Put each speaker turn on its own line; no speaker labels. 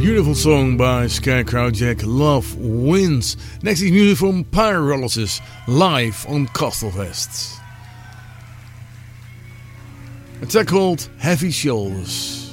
Beautiful song by Scarecrow Jack, Love Wins. Next is music from Pyrolysis, live on Castlefest. A track called Heavy Shoulders.